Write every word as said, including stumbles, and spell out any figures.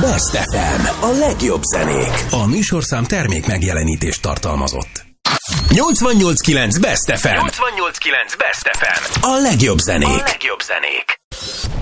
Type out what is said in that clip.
Best ef em, a legjobb zenék. A műsorszám termék megjelenítést tartalmazott. nyolcvannyolc kilenc Best ef em. nyolcvannyolc kilenc Best ef em. A legjobb zenék. A legjobb zenék.